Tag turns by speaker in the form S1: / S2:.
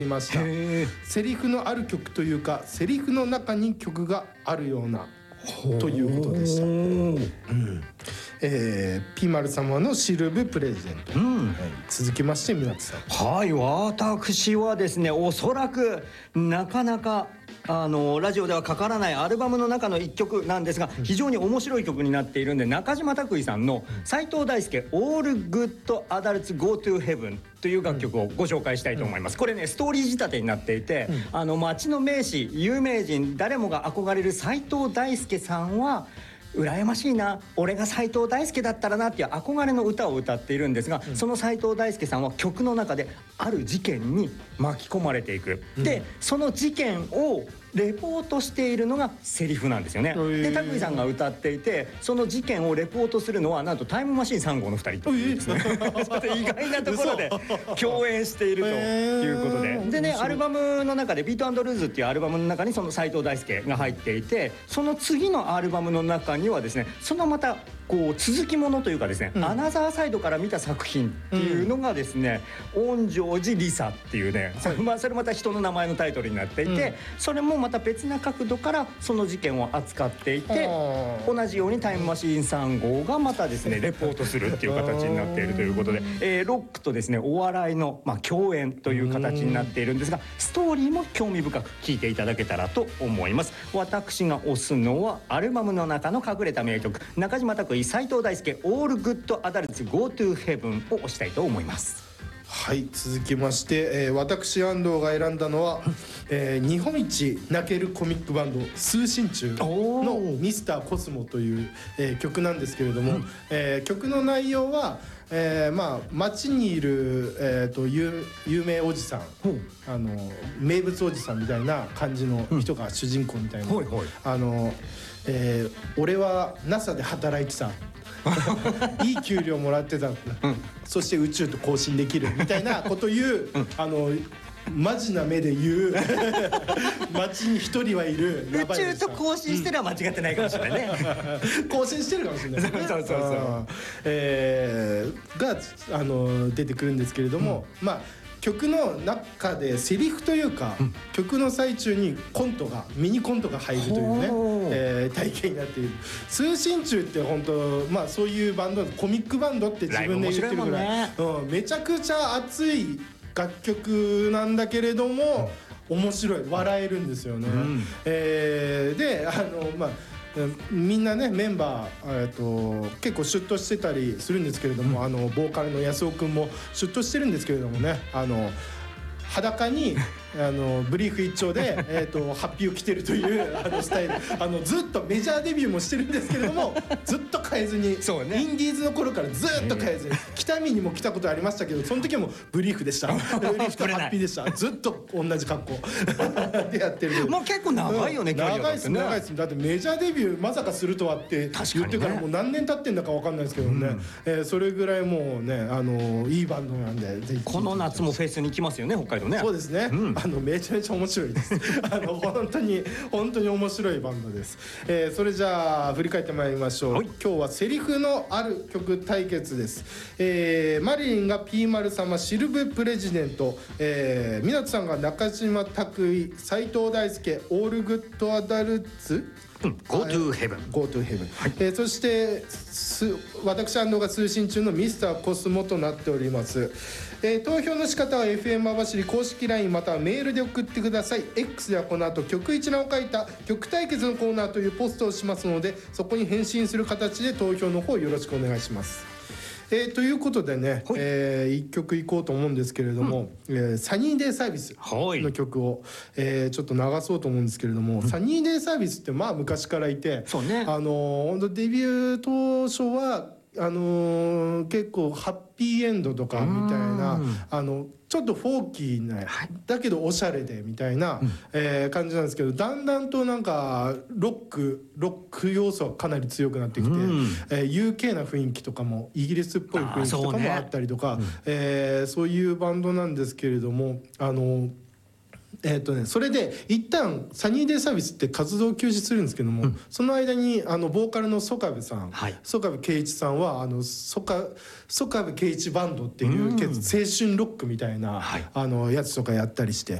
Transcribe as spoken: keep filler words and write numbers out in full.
S1: ました。セリフのある曲というか、セリフの中に曲があるようなということでした。うん、えー、P 丸様のシルブプレゼント、うんはい、続きまして湊さん。
S2: はい、私はですね、おそらくなかなかあのラジオではかからないアルバムの中のいっきょくなんですが、非常に面白い曲になっているんで、中島拓井さんの斉藤大輔 All Good Adults Go to Heaven という楽曲をご紹介したいと思います。これね、ストーリー仕立てになっていて、あの町の名士有名人誰もが憧れる斉藤大輔さんは羨ましいな、俺が斉藤大輔だったらなっていう憧れの歌を歌っているんですが、うん、その斉藤大輔さんは曲の中である事件に巻き込まれていく、うん、でその事件をレポートしているのがセリフなんですよね。で拓井さんが歌っていて、その事件をレポートするのはなんとタイムマシーンさん号のふたりというですね意外なところで共演しているということで、でね、アルバムの中でビート&ルーズっていうアルバムの中にその斉藤大輔が入っていて、その次のアルバムの中にはですね、そのまたこう続きものというかですね、うん、アナザーサイドから見た作品っていうのがですね、御城寺リサっていうね、はい、まあそれまた人の名前のタイトルになっていて、うん、それもまた別な角度からその事件を扱っていて、同じようにタイムマシーンさん号がまたですねレポートするっていう形になっているということで、えー、ロックとですねお笑いの、まあ、共演という形になっているんですが、ストーリーも興味深く聴いていただけたらと思います。私が推すのはアルバムの中の隠れた名曲、中島拓井斉藤大輔 All Good Adults Go to Heaven を推したいと思います。
S1: はい、続きまして、えー、私安藤が選んだのは、えー、日本一泣けるコミックバンド通信中のミスターコスモという、えー、曲なんですけれども、うんえー、曲の内容は、えー、まあ街にいる、えー、と 有, 有名おじさん、うん、あの名物おじさんみたいな感じの人が主人公みたいな、うん、あの、えー、俺は ナサ で働いてたいい給料もらってた、うん、そして宇宙と交信できるみたいなこと言う、うん、あのマジな目で言う街に一人はいる
S2: 宇宙と交信してるは間違ってないかもしれないね、
S1: うん、交信してるかもしれない、ね、
S2: そうそうそうそう、
S1: えー、があの出てくるんですけれども、うん、まあ曲の中でセリフというか、うん、曲の最中にコントがミニコントが入るというね、えー、体験になっている。通信中って本当まあそういうバンド、コミックバンドって自分で言ってるぐらい、ねうん、めちゃくちゃ熱い楽曲なんだけれども、うん、面白い、笑えるんですよね、うんえー、であのまあみんなねメンバー、えー、と結構シュッとしてたりするんですけれども、うん、あのボーカルの安尾くんもシュッとしてるんですけれどもね、あの裸にあのブリーフ一丁で、えー、とハッピーを着てるというあのスタイル、あのずっとメジャーデビューもしてるんですけれどもずっと変えずに、そう、ね、インディーズの頃からずっと変えずに、北見にも来たことありましたけど、その時もブリーフでしたブリーフとハッピーでしたずっと同じ格好でやってる。
S2: もう結構長いよね、
S1: うん、長いです長いです。だってメジャーデビューまさかするとはって言ってからもう何年経ってんだか分かんないですけどね、うんえー、それぐらいもうねあのいいバンドなんで、ぜひ
S2: この夏もフェスに行きますよね、北海道ね。
S1: そうですね、うん、あのめちゃめちゃ面白いですあの本当に本当に面白いバンドです、えー、それじゃあ振り返ってまいりましょう、はい、今日はセリフのある曲対決です、えー、マリリンが P 丸様シルブプレジデント、えー、湊さんが中島拓井斉藤大輔オールグッドアダルツ
S2: うん、Go to Heaven
S1: Go to Heaven、はいえー、そして私安藤が通信中のミスターコスモとなっております、えー、投票の仕方は エフエム 網走公式 ライン またはメールで送ってください。 X ではこの後曲一覧を書いた曲対決のコーナーというポストをしますので、そこに返信する形で投票の方よろしくお願いします。えー、ということでね、えー、いっきょくいこうと思うんですけれども、うんえー、サニーデイサービスの曲を、えー、ちょっと流そうと思うんですけれども、うん、サニーデイサービスってまあ昔からいて、そうね、あの本当デビュー当初はあのー、結構ハッピーエンドとかみたいな、あのちょっとフォーキーな、はい、だけどおしゃれでみたいな、うんえー、感じなんですけど、だんだんとなんかロックロック要素はかなり強くなってきて、うんえー、ユーケー な雰囲気とかもイギリスっぽい雰囲気とかもあったりとか、そう、ねうんえー、そういうバンドなんですけれども、あのえーとね、それで一旦サニーデイサービスって活動休止するんですけども、うん、その間にあのボーカルの曽我部さん、はい、曽我部圭一さんはあの曽我部圭一バンドっていう、うん、青春ロックみたいな、はい、あのやつとかやったりして、